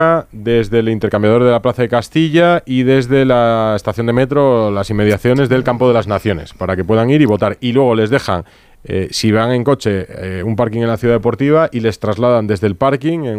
desde el intercambiador de la Plaza de Castilla y desde la estación de metro, las inmediaciones del Campo de las Naciones, para que puedan ir y votar. Y luego les dejan, si van en coche, un parking en la Ciudad Deportiva y les trasladan desde el parking en